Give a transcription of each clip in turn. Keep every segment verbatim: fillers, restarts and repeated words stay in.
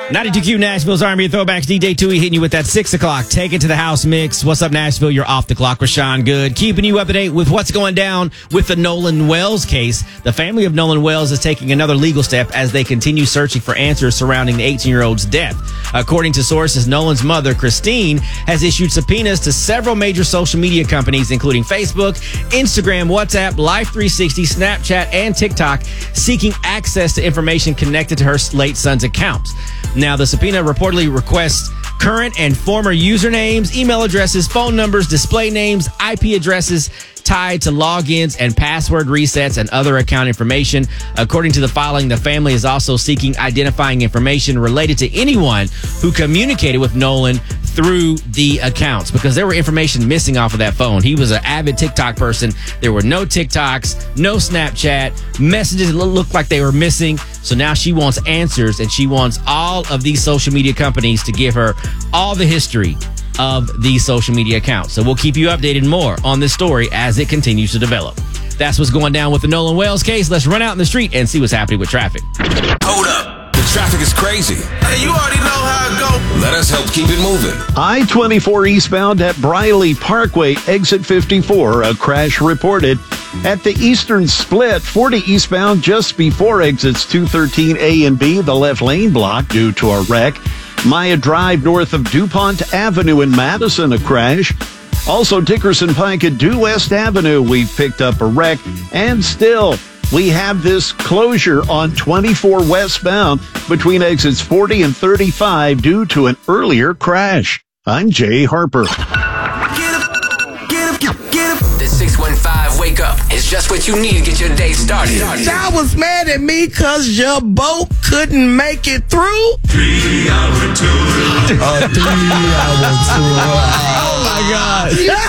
ninety-two Q Nashville's R and B Throwbacks. D J Tui hitting you with that six o'clock Take It to the House mix. What's up, Nashville? You're off the clock with Sean Good. Keeping you up to date with what's going down with the Nolan Wells case. The family of Nolan Wells is taking another legal step as they continue searching for answers surrounding the eighteen-year-old's death. According to sources, Nolan's mother, Christine, has issued subpoenas to several major social media companies, including Facebook, Instagram, WhatsApp, Life three sixty, Snapchat, and TikTok, seeking access to information connected to her late son's accounts. Now, the subpoena reportedly requests current and former usernames, email addresses, phone numbers, display names, I P addresses tied to logins and password resets and other account information. According to the filing, the family is also seeking identifying information related to anyone who communicated with Nolan through the accounts, because there were information missing off of that phone. He was an avid TikTok person. There were no TikToks, no Snapchat, messages that looked like they were missing. So now she wants answers, and she wants all of these social media companies to give her all the history of these social media accounts. So we'll keep you updated more on this story as it continues to develop. That's what's going down with the Nolan Wells case. Let's run out in the street and see what's happening with traffic. Hold up. The traffic is crazy. Hey, you already know how it goes. Let us help keep it moving. I twenty-four eastbound at Briley Parkway, exit fifty-four. A crash reported. At the eastern split, forty eastbound just before exits two thirteen A and B, the left lane blocked due to a wreck. Maya Drive north of DuPont Avenue in Madison, a crash. Also, Dickerson Pike at Due West Avenue, we've picked up a wreck. And still, we have this closure on twenty-four westbound between exits forty and thirty-five due to an earlier crash. I'm Jay Harper. Get up, get up, get up. The six one five Wake Up is just what you need to get your day started. Y'all was mad at me because your boat couldn't make it through. Three hour tour. A three-hour tour. Oh, my God.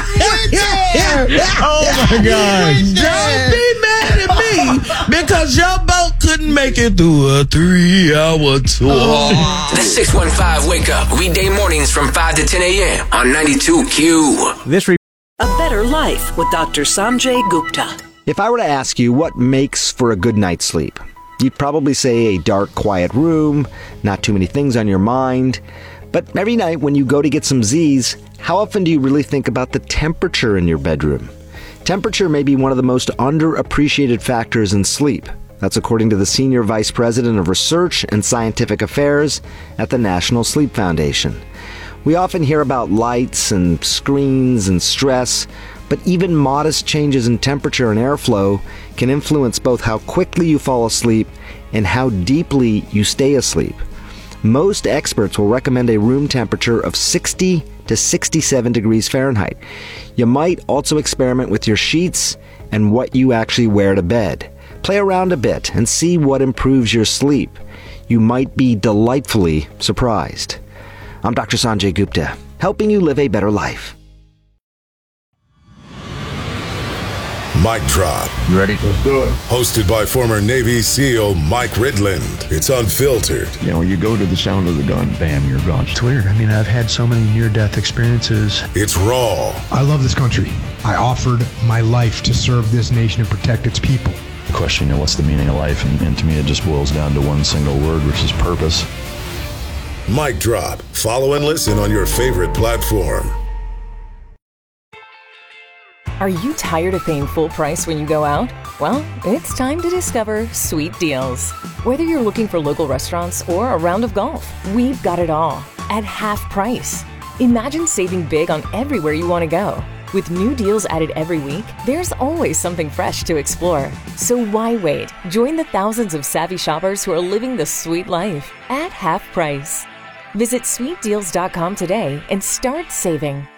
Oh, my God. Don't be mad at me because your boat couldn't make it through a three-hour tour. The six one five Wake Up, weekday mornings from five to ten a.m. on ninety-two Q. This re- A Better Life with Doctor Sanjay Gupta. If I were to ask you what makes for a good night's sleep, you'd probably say a dark, quiet room, not too many things on your mind. But every night when you go to get some Z's, how often do you really think about the temperature in your bedroom? Temperature may be one of the most underappreciated factors in sleep. That's according to the Senior Vice President of Research and Scientific Affairs at the National Sleep Foundation. We often hear about lights and screens and stress, but even modest changes in temperature and airflow can influence both how quickly you fall asleep and how deeply you stay asleep. Most experts will recommend a room temperature of sixty to sixty-seven degrees Fahrenheit. You might also experiment with your sheets and what you actually wear to bed. Play around a bit and see what improves your sleep. You might be delightfully surprised. I'm Doctor Sanjay Gupta, helping you live a better life. Mic Drop. You ready? Let's do it. Hosted by former Navy SEAL Mike Ridland. It's unfiltered. You know, you go to the sound of the gun, bam, you're gone. It's weird. I mean, I've had so many near-death experiences. It's raw. I love this country. I offered my life to serve this nation and protect its people. The question, you know, what's the meaning of life? And, and to me, it just boils down to one single word, which is purpose. Mic Drop. Follow and listen on your favorite platform. Are you tired of paying full price when you go out? Well, it's time to discover Sweet Deals. Whether you're looking for local restaurants or a round of golf, we've got it all at half price. Imagine saving big on everywhere you want to go. With new deals added every week, there's always something fresh to explore. So why wait? Join the thousands of savvy shoppers who are living the sweet life at half price. Visit sweet deals dot com today and start saving.